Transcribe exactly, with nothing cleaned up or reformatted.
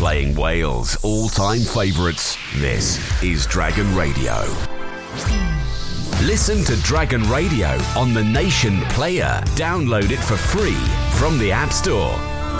playing Wales' all-time favourites. This is Dragon Radio. Listen to Dragon Radio on the Nation Player. Download it for free from the App Store.